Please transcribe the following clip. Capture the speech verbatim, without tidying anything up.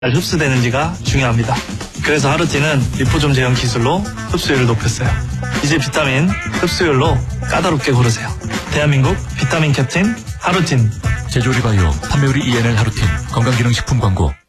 잘 흡수되는지가 중요합니다. 그래서 하루틴은 리포좀 제형 기술로 흡수율을 높였어요. 이제 비타민 흡수율로 까다롭게 고르세요. 대한민국 비타민 캡틴 하루틴. 제조리바이오 판매율이 이엔엘 하루틴 건강기능식품 광고.